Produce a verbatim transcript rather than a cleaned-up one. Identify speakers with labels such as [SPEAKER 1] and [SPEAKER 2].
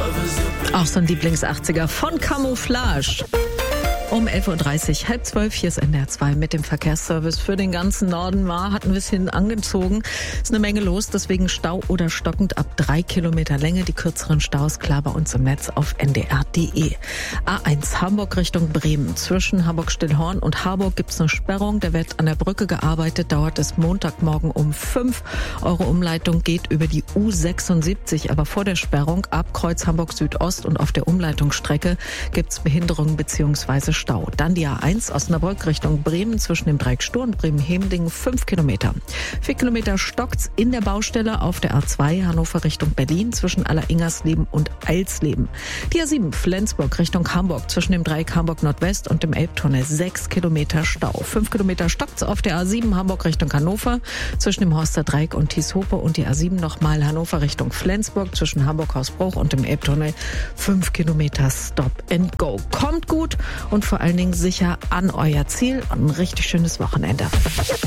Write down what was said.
[SPEAKER 1] Auch so ein Lieblings-achtziger von Camouflage. Um elf Uhr dreißig, halb zwölf, hier ist N D R zwei mit dem Verkehrsservice für den ganzen Norden. War, hat ein bisschen angezogen. Ist eine Menge los, deswegen Stau oder stockend ab drei Kilometer Länge. Die kürzeren Staus klar bei uns im Netz auf n d r punkt d e. A eins Hamburg Richtung Bremen. Zwischen Hamburg-Stillhorn und Harburg gibt's eine Sperrung. Da wird an der Brücke gearbeitet. Dauert es Montagmorgen um fünf. Eure Umleitung geht über die U sechsundsiebzig. Aber vor der Sperrung ab Kreuz Hamburg Südost und auf der Umleitungsstrecke gibt's Behinderungen bzw. Stau. Dann die A eins Osnabrück Richtung Bremen zwischen dem Dreieck Stur und Bremen-Hemdingen fünf Kilometer. vier Kilometer stockt's in der Baustelle auf der A zwei Hannover Richtung Berlin zwischen Aller-Ingersleben und Eilsleben. Die A sieben Flensburg Richtung Hamburg zwischen dem Dreieck Hamburg Nordwest und dem Elbtunnel sechs Kilometer Stau. fünf Kilometer stockt's auf der A sieben Hamburg Richtung Hannover zwischen dem Horster Dreieck und Tieshope und die A sieben nochmal Hannover Richtung Flensburg zwischen Hamburg-Hausbruch und dem Elbtunnel fünf Kilometer Stop and Go. Kommt gut und vor allen Dingen sicher an euer Ziel und ein richtig schönes Wochenende.